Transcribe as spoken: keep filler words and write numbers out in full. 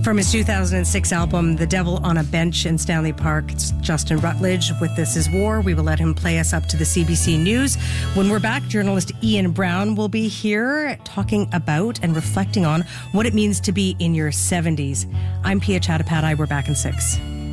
From his two thousand six album, The Devil on a Bench in Stanley Park, it's Justin Rutledge with This Is War. We will let him play us up to the C B C News. When we're back, journalist Ian Brown will be here talking about and reflecting on what it means to be in your seventies. I'm Pia Chattopadhyay. We're back in six.